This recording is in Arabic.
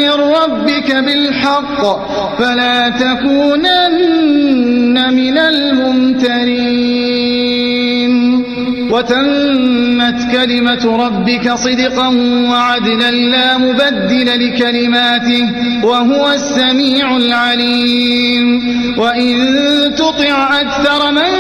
من ربك بالحق فلا تكونن من الممترين وتمت كلمة ربك صدقا وعدلا لا مبدل لكلماته وهو السميع العليم وإن تطع أكثر من